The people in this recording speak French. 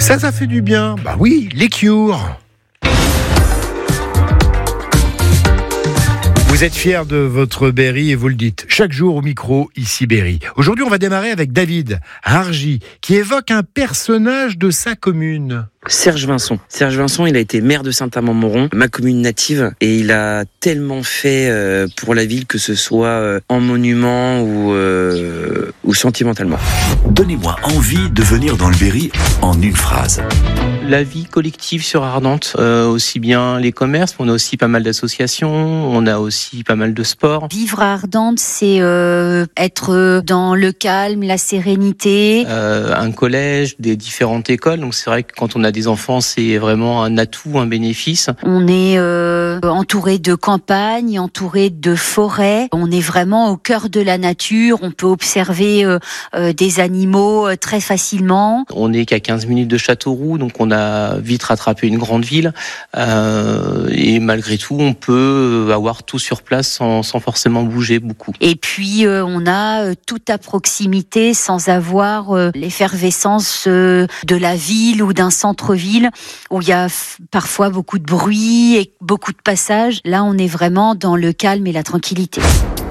Ça fait du bien. Bah oui, les Cure. Vous êtes fiers de votre Berry et vous le dites chaque jour au micro, ici Berry. Aujourd'hui, on va démarrer avec David Argy, qui évoque un personnage de sa commune. Serge Vincent. Serge Vincent, il a été maire de Saint-Amand-Montrond, ma commune native, et il a tellement fait pour la ville, que ce soit en monument ou sentimentalement. Donnez-moi envie de venir dans le Berry en une phrase. La vie collective sur Ardentes, aussi bien les commerces, on a aussi pas mal d'associations, on a aussi pas mal de sports. Vivre à Ardentes, c'est être dans le calme, la sérénité. Un collège, des différentes écoles, donc c'est vrai que quand on a des enfants, c'est vraiment un atout, un bénéfice. On est entouré de campagnes, entouré de forêts. On est vraiment au cœur de la nature. On peut observer des animaux très facilement. On n'est qu'à 15 minutes de Châteauroux, donc on a vite rattrapé une grande ville. Et malgré tout, on peut avoir tout sur place sans forcément bouger beaucoup. Et puis, on a tout à proximité sans avoir l'effervescence de la ville ou d'un centre-ville où il y a parfois beaucoup de bruit et beaucoup de passages. Là, on est vraiment dans le calme et la tranquillité.